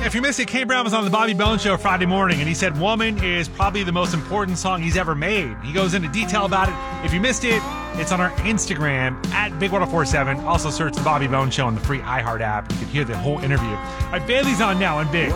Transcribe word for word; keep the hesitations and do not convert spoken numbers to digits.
If you missed it, Kane Brown was on the Bobby Bones Show Friday morning, and he said Woman is probably the most important song he's ever made. He goes into detail about it. If you missed it, it's on our Instagram, at Big one oh four seven. Also search the Bobby Bones Show on the free iHeart app. You can hear the whole interview. All right, Bailey's on now on Big.